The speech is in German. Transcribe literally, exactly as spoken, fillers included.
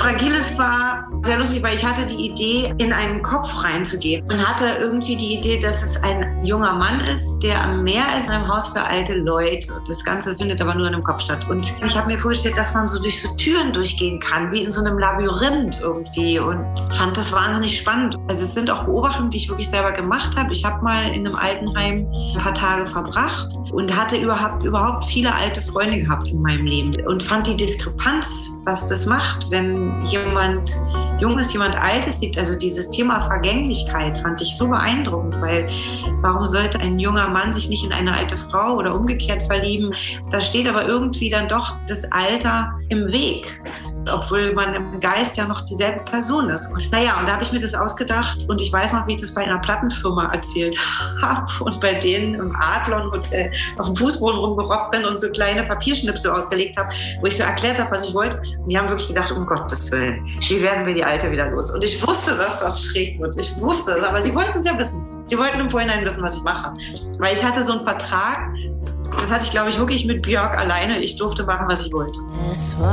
Fragiles war sehr lustig, weil ich hatte die Idee, in einen Kopf reinzugehen und hatte irgendwie die Idee, dass es ein junger Mann ist, der am Meer ist, in einem Haus für alte Leute. Das Ganze findet aber nur in einem Kopf statt. Und ich habe mir vorgestellt, dass man so durch so Türen durchgehen kann, wie in so einem Labyrinth irgendwie, und fand das wahnsinnig spannend. Also es sind auch Beobachtungen, die ich wirklich selber gemacht habe. Ich habe mal in einem Altenheim ein paar Tage verbracht und hatte überhaupt, überhaupt viele alte Freunde gehabt in meinem Leben und fand die Diskrepanz, was das macht, wenn jemand Junges, jemand Altes liebt. Also dieses Thema Vergänglichkeit fand ich so beeindruckend, weil warum sollte ein junger Mann sich nicht in eine alte Frau oder umgekehrt verlieben? Da steht aber irgendwie dann doch das Alter im Weg, obwohl man im Geist ja noch dieselbe Person ist. Und naja, und da habe ich mir das ausgedacht und ich weiß noch, wie ich das bei einer Plattenfirma erzählt habe und bei denen im Adlon-Hotel auf dem Fußboden rumgerockt bin und so kleine Papierschnipsel ausgelegt habe, wo ich so erklärt habe, was ich wollte. Und die haben wirklich gedacht, um Gottes Willen, wie werden wir die Alte wieder los? Und ich wusste, dass das schräg wird. Ich wusste es, aber sie wollten es ja wissen. Sie wollten im Vorhinein wissen, was ich mache. Weil ich hatte so einen Vertrag, das hatte ich, glaube ich, wirklich mit Björk alleine. Ich durfte machen, was ich wollte.